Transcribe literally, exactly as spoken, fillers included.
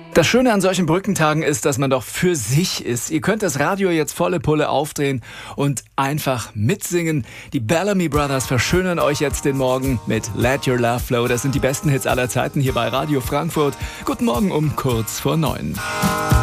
Das Schöne an solchen Brückentagen ist, dass man doch für sich ist. Ihr könnt das Radio jetzt volle Pulle aufdrehen und einfach mitsingen. Die Bellamy Brothers verschönern euch jetzt den Morgen mit Let Your Love Flow. Das sind die besten Hits aller Zeiten hier bei Radio Frankfurt. Guten Morgen um kurz vor neun.